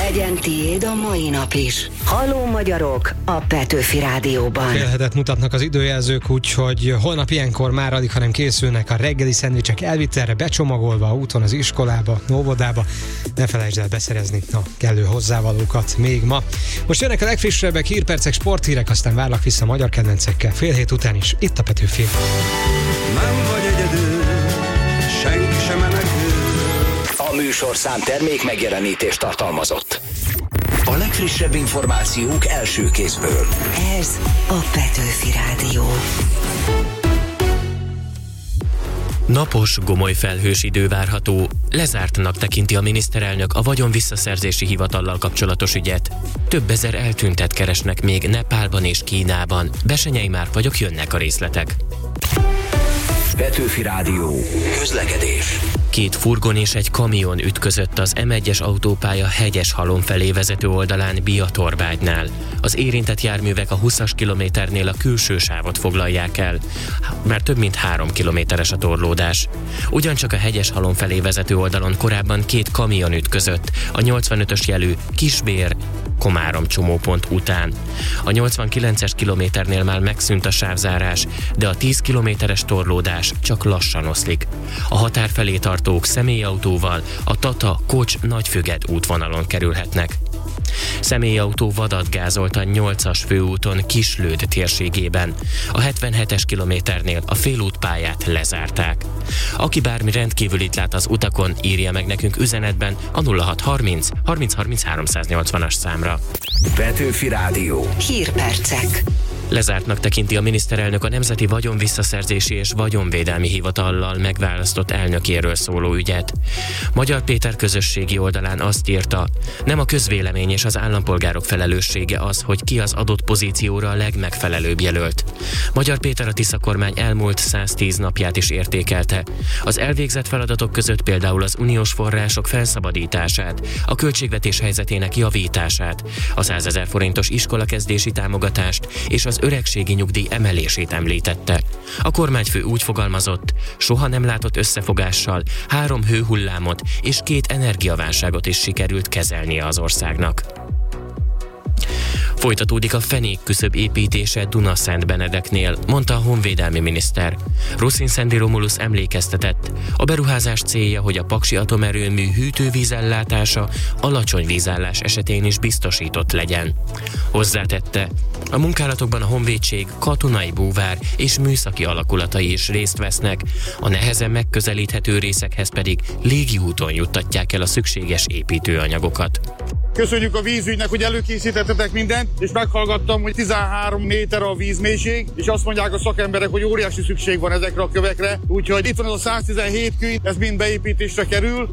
Legyen tiéd a mai nap is. Halló magyarok a Petőfi Rádióban. Félhetet mutatnak az időjelzők, úgyhogy holnap ilyenkor már alig, hanem készülnek a reggeli szendvicsek elvitelre, becsomagolva úton az iskolába, óvodába. Ne felejtsd el beszerezni a kellő hozzávalókat még ma. Most jönnek a legfrissebbek, hírpercek, sporthírek, aztán várlak vissza magyar kedvencekkel fél hét után is, itt a Petőfi. Nem vagy egyedül, senki sem menekül. A műsorszám termék megjelenítést tartalmazott. A legfrissebb információk első kézből. Ez a Petőfi Rádió. Napos, gomoly felhős idő várható. Lezártnak tekinti a miniszterelnök a vagyonvisszaszerzési hivatallal kapcsolatos ügyet. Több ezer eltüntet keresnek még Nepálban és Kínában. Besenyei Márk jönnek a részletek. Petőfi Rádió. Közlekedés. 2 furgon és egy kamion ütközött az M1-es autópálya Hegyeshalom felé vezető oldalán Biatorbágynál. Az érintett járművek a 20-as kilométernél a külső sávot foglalják el, mert több mint 3 kilométeres a torlódás. Ugyancsak a Hegyeshalom felé vezető oldalon korábban 2 kamion ütközött, a 85-ös jelű Kisbér Komárom csomópont után. A 89-es kilométernél már megszűnt a sávzárás, de a 10 kilométeres torlódás csak lassan oszlik. A határ felé tartók személyautóval a Tata-Kocs-Nagyfüged útvonalon kerülhetnek. Személyautó vadat gázolt a 8-as főúton Kislőd térségében. A 77-es kilométernél a félútpályát lezárták. Aki bármi rendkívülit lát az utakon, írja meg nekünk üzenetben a 0630 30 30 380-as számra. Petőfi Rádió. Hírpercek. Lezártnak tekinti a miniszterelnök a Nemzeti Vagyonvisszaszerzési és Vagyonvédelmi Hivatallal megválasztott elnökéről szóló ügyet. Magyar Péter közösségi oldalán azt írta, nem a közvélemény és az állampolgárok felelőssége az, hogy ki az adott pozícióra a legmegfelelőbb jelölt. Magyar Péter a Tisza kormány elmúlt 110 napját is értékelte. Az elvégzett feladatok között például az uniós források felszabadítását, a költségvetés helyzetének javítását, a 100 000 forintos iskolakezdési támogatást és az öregségi nyugdíj emelését említette. A kormányfő úgy fogalmazott, soha nem látott összefogással 3 hőhullámot és 2 energiaválságot is sikerült kezelnie az országnak. Folytatódik a fenékküszöb építése Dunaszentbenedeknél, mondta a honvédelmi miniszter. Ruszin-Szendi Romulus emlékeztetett, a beruházás célja, hogy a paksi atomerőmű hűtővízellátása alacsony vízállás esetén is biztosított legyen. Hozzátette, a munkálatokban a honvédség, katonai búvár és műszaki alakulatai is részt vesznek, a nehezen megközelíthető részekhez pedig légiúton juttatják el a szükséges építőanyagokat. Köszönjük a vízügynek, hogy előkészítettetek mindent, és meghallgattam, hogy 13 méter a vízmélység, és azt mondják a szakemberek, hogy óriási szükség van ezekre a kövekre, úgyhogy itt van az a 117 kő, ez mind beépítésre kerül.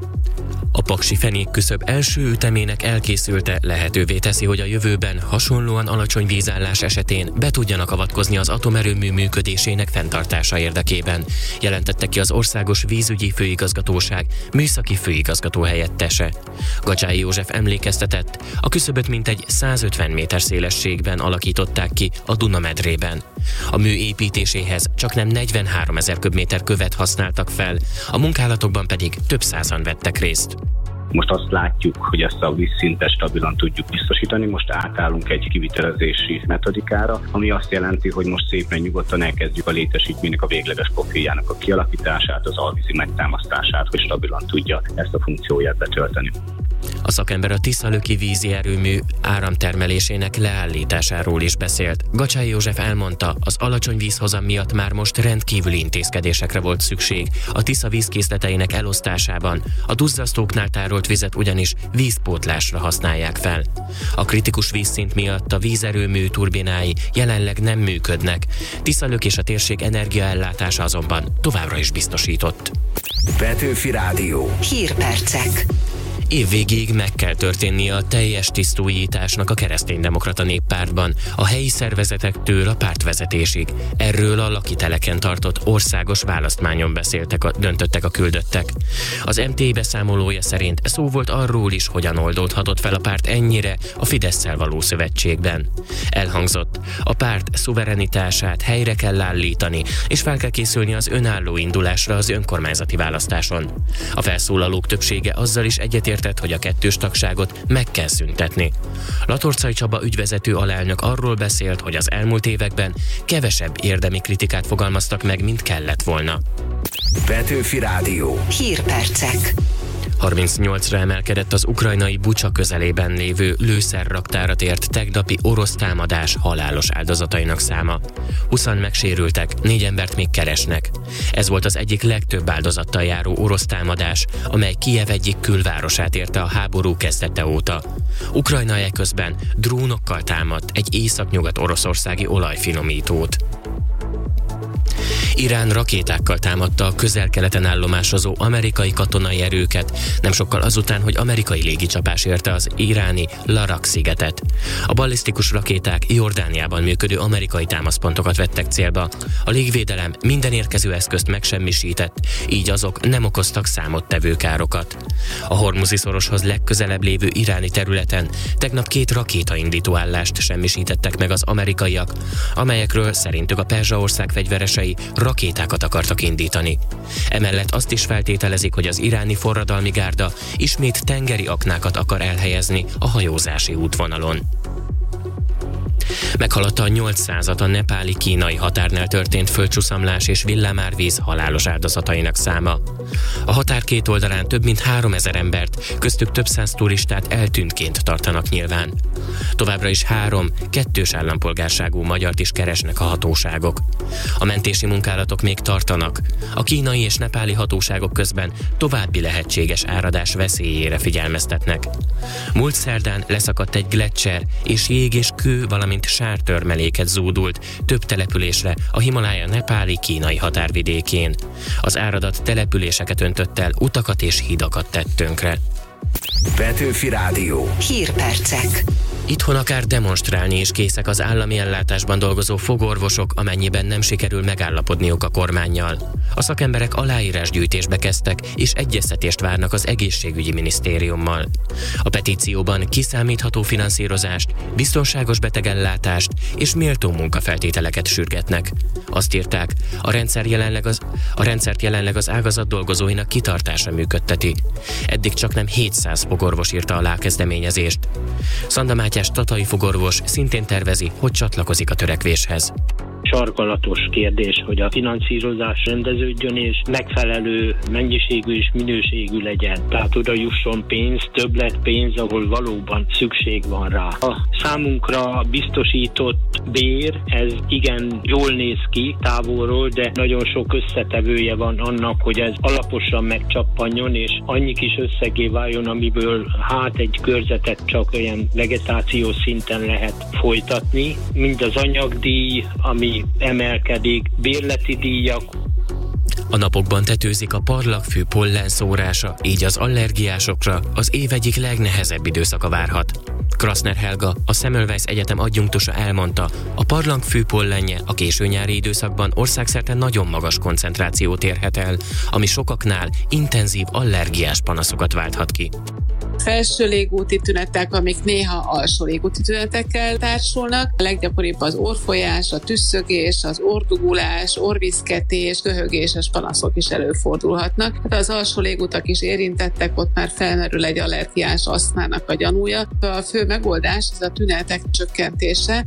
A paksi fenékküszöb első ütemének elkészülte lehetővé teszi, hogy a jövőben hasonlóan alacsony vízállás esetén be tudjanak avatkozni az atomerőmű működésének fenntartása érdekében, jelentette ki az Országos Vízügyi Főigazgatóság műszaki főigazgató helyettese. Gacsái József emlékeztetett, a küszöböt mintegy 150 méter szélességben alakították ki a Dunamedrében. A mű építéséhez csaknem 43 000 köbméter követ használtak fel, a munkálatokban pedig több százan vettek részt. Most azt látjuk, hogy ezt a vízszintet stabilan tudjuk biztosítani, most átállunk egy kivitelezési metodikára, ami azt jelenti, hogy most szépen nyugodtan elkezdjük a létesítménynek a végleges profiljának a kialakítását, az alvízi megtámasztását, hogy stabilan tudja ezt a funkcióját betölteni. A szakember a Tiszalöki vízi erőmű áramtermelésének leállításáról is beszélt. Gacsái József elmondta, az alacsony vízhozam miatt már most rendkívüli intézkedésekre volt szükség a Tisza vízkészleteinek elosztásában. A duzzasztóknál tárolt vizet ugyanis vízpótlásra használják fel. A kritikus vízszint miatt a vízerőmű turbinái jelenleg nem működnek. Tiszalök és a térség energiaellátása azonban továbbra is biztosított. Petőfi Rádió. Hírpercek. Évvégéig meg kell történnie a teljes tisztújításnak a Kereszténydemokrata Néppártban, a helyi szervezetektől a pártvezetésig. Erről a lakiteleken tartott országos választmányon döntöttek a küldöttek. Az MT beszámolója szerint szó volt arról is, hogyan oldódhatott fel a párt ennyire a Fidesszel való szövetségben. Elhangzott, a párt szuverenitását helyre kell állítani, és fel kell készülni az önálló indulásra az önkormányzati választáson. A felszólalók többsége azzal is egyetért, egyetértett, hogy a kettős tagságot meg kell szüntetni. Latorcai Csaba ügyvezető alelnök arról beszélt, hogy az elmúlt években kevesebb érdemi kritikát fogalmaztak meg, mint kellett volna. Petőfi Rádió. Hírpercek. 38-ra emelkedett az ukrajnai Bucsa közelében lévő lőszerraktára tért tegnapi orosz támadás halálos áldozatainak száma. 20-an megsérültek, 4 embert még keresnek. Ez volt az egyik legtöbb áldozattal járó orosz támadás, amely Kijev egyik külvárosát érte a háború kezdete óta. Ukrajna eközben drónokkal támadt egy északnyugat oroszországi olajfinomítót. Irán rakétákkal támadta a közel-keleten állomásozó amerikai katonai erőket, nem sokkal azután, hogy amerikai légicsapás érte az iráni Larak szigetet. A ballisztikus rakéták Jordániában működő amerikai támaszpontokat vettek célba. A légvédelem minden érkező eszközt megsemmisített, így azok nem okoztak számottevő károkat. A Hormuzi szoroshoz legközelebb lévő iráni területen tegnap 2 rakétaindító állást semmisítettek meg az amerikaiak, amelyekről szerintük a Perzsaország fegyveresei rakétákat akartak indítani. Emellett azt is feltételezik, hogy az iráni forradalmi gárda ismét tengeri aknákat akar elhelyezni a hajózási útvonalon. Meghaladta a 800-at a nepáli-kínai határnál történt földcsuszamlás és villámárvíz halálos áldozatainak száma. A határ két oldalán több mint 3000 embert, köztük több száz turistát eltűntként tartanak nyilván. Továbbra is 3 kettős állampolgárságú magyart is keresnek a hatóságok. A mentési munkálatok még tartanak. A kínai és nepáli hatóságok közben további lehetséges áradás veszélyére figyelmeztetnek. Múlt szerdán leszakadt egy gleccser, és jég és kő, valamint sártörmeléket zúdult több településre a Himalája nepáli-kínai határvidékén. Az áradat településeket öntött el, utakat és hidakat tett tönkre. Petőfi Rádió. Hírpercek. Itthon akár demonstrálni is készek az állami ellátásban dolgozó fogorvosok, amennyiben nem sikerül megállapodniuk a kormánnyal. A szakemberek aláírásgyűjtésbe kezdtek, és egyeztetést várnak az egészségügyi minisztériummal. A petícióban kiszámítható finanszírozást, biztonságos betegellátást és méltó munkafeltételeket sürgetnek. Azt írták, a rendszert jelenleg az ágazat dolgozóinak kitartása működteti. Eddig csak nem 700 fogorvos írta alá a kezdeményezést. Szanda Mátyás tatai fogorvos szintén tervezi, hogy csatlakozik a törekvéshez. Sarkalatos kérdés, hogy a finanszírozás rendeződjön és megfelelő mennyiségű és minőségű legyen. Tehát oda jusson pénz, többletpénz, ahol valóban szükség van rá. A számunkra biztosított bér, ez igen jól néz ki távolról, de nagyon sok összetevője van annak, hogy ez alaposan megcsappanjon, és annyi kis összegé váljon, amiből egy körzetet csak olyan vegetációs szinten lehet folytatni. Mind az anyagdíj, ami emelkedik, bérleti díjak. A napokban tetőzik a parlagfű pollenszórása, így az allergiásokra az év egyik legnehezebb időszaka várhat. Kraszner Helga, a Semmelweis Egyetem adjunktusa elmondta, a parlagfű pollenje a későnyári időszakban országszerte nagyon magas koncentrációt érhet el, ami sokaknál intenzív allergiás panaszokat válthat ki. Felső légúti tünetek, amik néha alsó légúti tünetekkel társulnak. A leggyakoribb az orrfolyás, a tüsszögés, az orrdugulás, orrviszketés, köhögéses panaszok is előfordulhatnak. Az alsó légutak is érintettek, ott már felmerül egy allergiás asztmának a gyanúja. A fő megoldás az a tünetek csökkentése.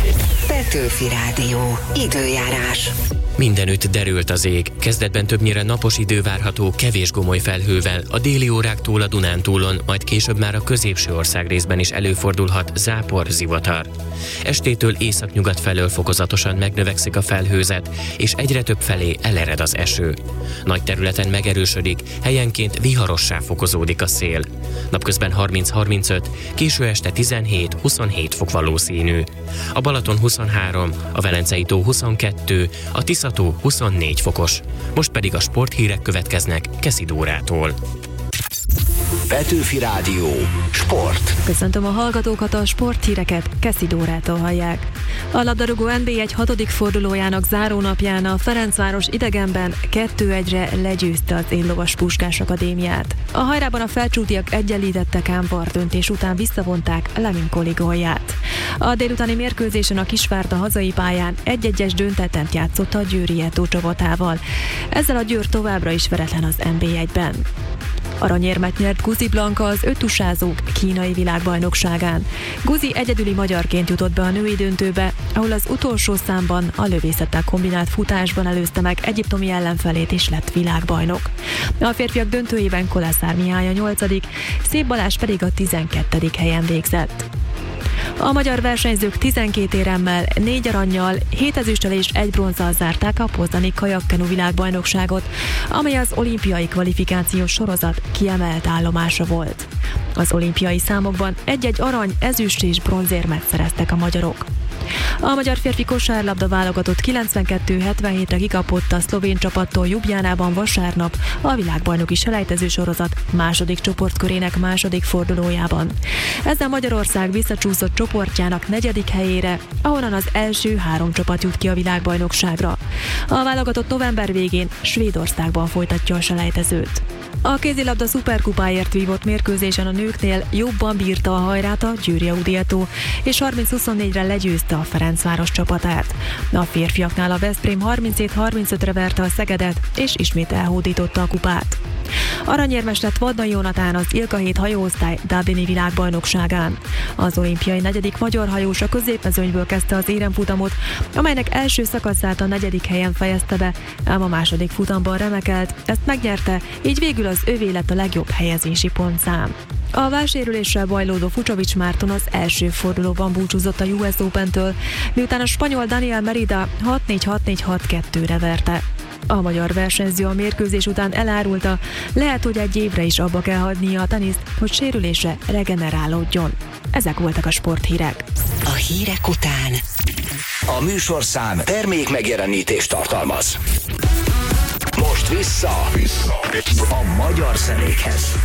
Petőfi Rádió. Időjárás. Mindenütt derült az ég. Kezdetben többnyire napos idő várható, kevés gomoly felhővel, a déli óráktól a Dunántúlon, majd később már a középső országrészben is előfordulhat zápor, zivatar. Estétől északnyugat felől fokozatosan megnövekszik a felhőzet, és egyre több felé elered az eső. Nagy területen megerősödik, helyenként viharossá fokozódik a szél. Napközben 30-35, késő este 17-27 fok valószínű. A Balaton 23, a Velencei-tó 22, a Tisza-tó 24 fokos. Most pedig a sporthírek következnek Keszi Dórától. Petőfi Rádió. Sport. Köszöntöm a hallgatókat, a sporthíreket Keszi Dórától hallják. A labdarúgó NB1 6. fordulójának zárónapján a Ferencváros idegenben 2-1-re legyőzte az Éllovas Puskás Akadémiát. A hajrában a felcsútiak egyenlítettek, ám VAR-döntés után visszavonták Leminkoli gólját. A délutáni mérkőzésen a Kisvárda hazai pályán 1-1-es döntettent játszott a Győri Eto csapatával. Ezzel a Győr továbbra is veretlen az NB1-ben. Aranyérmet nyert Guzi Blanka az öttusázók kínai világbajnokságán. Guzi egyedüli magyarként jutott be a női döntőbe, ahol az utolsó számban a lövészettel kombinált futásban előzte meg egyiptomi ellenfelét és lett világbajnok. A férfiak döntőjében Kolászár Mihály a 8., Szép Balázs pedig a 12. helyen végzett. A magyar versenyzők 12 éremmel, 4 arannyal, 7 ezüsttel és 1 bronzzal zárták a poznani kajakkenu világbajnokságot, amely az olimpiai kvalifikációs sorozat kiemelt állomása volt. Az olimpiai számokban egy-egy arany, ezüst és bronzérmet szereztek a magyarok. A magyar férfi kosárlabda válogatott 92-77-re kikapott a szlovén csapattól Ljubljánában vasárnap a világbajnoki selejtező sorozat második csoportkörének második fordulójában. Ezzel Magyarország visszacsúszott csoportjának 4. helyére, ahonnan az első 3 csapat jut ki a világbajnokságra. A válogatott november végén Svédországban folytatja a selejtezőt. A kézilabda szuperkupáért vívott mérkőzésen a nőknél jobban bírta a hajrát a Győri Audietó, és 30-24-re legyőzte a Ferencváros csapatát. A férfiaknál a Veszprém 37-35-re verte a Szegedet, és ismét elhódította a kupát. Aranyérmes lett Vadnai Jónatán az Ilka 7 hajóosztály dublini világbajnokságán. Az olimpiai 4. magyar hajós a középmezőnyből kezdte az éremfutamot, amelynek első szakaszát a 4. helyen fejezte be, ám a második futamban remekelt, ezt megnyerte, így végül az övé lett a legjobb helyezési pontszám. A válsérüléssel bajlódó Fucsovics Márton az első fordulóban búcsúzott a US Open-től, miután a spanyol Daniel Merida 6-4-6-4-6-2-re verte. A magyar versenyző a mérkőzés után elárulta, lehet, hogy egy évre is abba kell hagynia a teniszt, hogy sérülése regenerálódjon. Ezek voltak a sporthírek. A hírek után A műsorszám termék megjelenítést tartalmaz. Most vissza a magyar zenékhez.